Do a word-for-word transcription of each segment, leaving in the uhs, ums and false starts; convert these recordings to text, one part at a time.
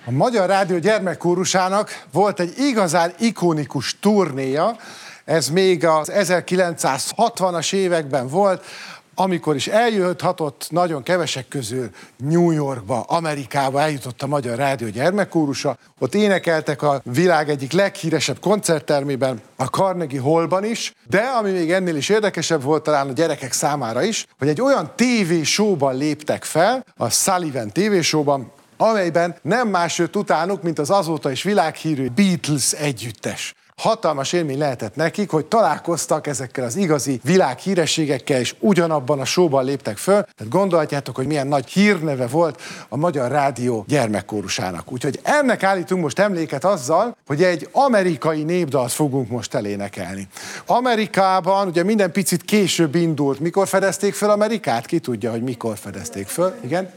A Magyar Rádió gyermekkórusának volt egy igazán ikonikus turnéja, ez még az ezerkilencszázhatvanas években volt, amikor is eljuthatott nagyon kevesek közül New Yorkba, Amerikába eljutott a Magyar Rádió gyermekkórusa. Ott énekeltek a világ egyik leghíresebb koncerttermében, a Carnegie Hallban is, de ami még ennél is érdekesebb volt talán a gyerekek számára is, hogy egy olyan tévésóban léptek fel, a Sullivan tévésóban, amelyben nem más jött utánuk, mint az azóta is világhírű Beatles együttes. Hatalmas élmény lehetett nekik, hogy találkoztak ezekkel az igazi világhírességekkel, és ugyanabban a showban léptek föl. Tehát gondolhatjátok, hogy milyen nagy hírneve volt a Magyar Rádió gyermekkórusának. Úgyhogy ennek állítunk most emléket azzal, hogy egy amerikai népdalt fogunk most elénekelni. Amerikában ugye minden picit később indult. Mikor fedezték föl Amerikát? Ki tudja, hogy mikor fedezték föl? Igen?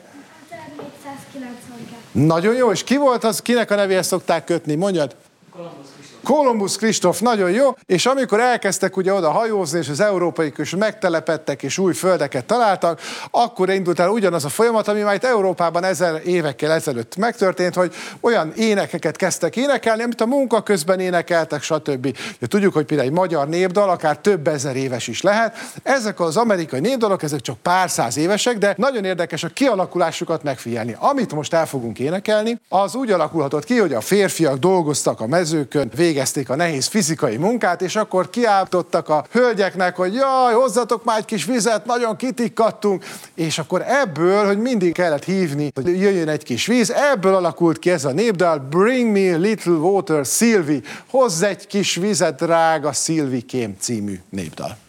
Nagyon jó, és ki volt az, kinek a nevéhez szokták kötni? Mondjad! Kolumbusz Kristóf, nagyon jó, és amikor elkezdtek ugye oda hajózni, és az európaiak is megtelepedtek, és új földeket találtak, akkor indult el ugyanaz a folyamat, ami már itt Európában ezer évekkel ezelőtt megtörtént, hogy olyan énekeket kezdtek énekelni, amit a munka közben énekeltek, stb. Ja, tudjuk, hogy például egy magyar népdal akár több ezer éves is lehet. Ezek az amerikai népdalok, ezek csak pár száz évesek, de nagyon érdekes a kialakulásukat megfigyelni. Amit most el fogunk énekelni, az úgy alakulhatott ki, hogy a férfiak dolgoztak a mezőkön, végezték a nehéz fizikai munkát, és akkor kiáltottak a hölgyeknek, hogy jaj, hozzatok már egy kis vizet, nagyon kitikkadtunk, és akkor ebből, hogy mindig kellett hívni, hogy jöjjön egy kis víz, ebből alakult ki ez a népdal, Bring me a little water, Sylvie, hozz egy kis vizet, drága Szilvikém című népdal.